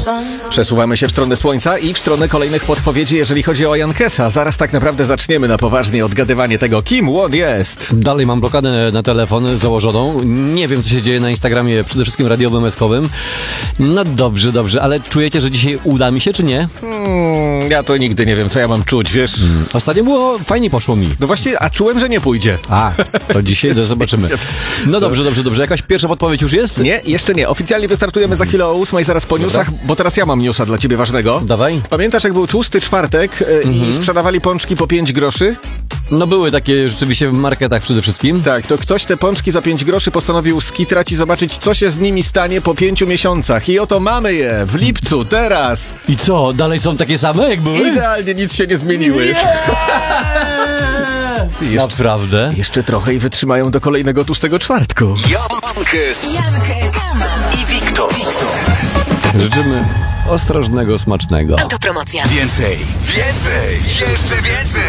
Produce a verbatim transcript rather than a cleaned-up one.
Przesuwamy się w stronę słońca i w stronę kolejnych podpowiedzi, jeżeli chodzi o Jankesa. Zaraz tak naprawdę zaczniemy na poważnie odgadywanie tego, kim on jest. Dalej mam blokadę na telefon założoną. Nie wiem, co się dzieje na Instagramie, przede wszystkim radiowym, eskowym. No dobrze, dobrze, ale czujecie, że dzisiaj uda mi się, czy nie? Hmm, ja to nigdy nie wiem, co ja mam czuć, wiesz? Hmm. Ostatnio było, fajnie poszło mi. No właśnie, a czułem, że nie pójdzie. A, to dzisiaj zobaczymy. No dobrze, dobrze, dobrze. Jakaś pierwsza podpowiedź już jest? Nie, jeszcze nie. Oficjalnie wystartujemy za chwilę o ósmej, zaraz po newsach, bo teraz ja mam newsa dla ciebie ważnego. Dawaj. Pamiętasz, jak był tłusty czwartek yy, Mhm. i sprzedawali pączki po pięć groszy? No były takie rzeczywiście w marketach przede wszystkim. Tak, to ktoś te pączki za pięć groszy postanowił skitrać i zobaczyć, co się z nimi stanie po pięciu miesiącach. I oto mamy je w lipcu, teraz. I co, dalej są takie same, jak były? Idealnie, nic się nie zmieniły. Jeszcze, Naprawdę? jeszcze trochę i wytrzymają do kolejnego tłustego czwartku. Jankes, Jankes i Wiktor. Życzymy ostrożnego, smacznego. Autopromocja. Więcej, więcej, jeszcze więcej.